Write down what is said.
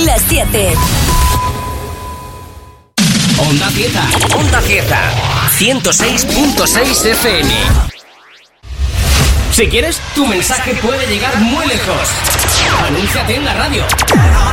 las 7. Onda Cieza. Onda Cieza. 106.6 FM. Si quieres, tu mensaje puede llegar muy lejos. Anúnciate en la radio.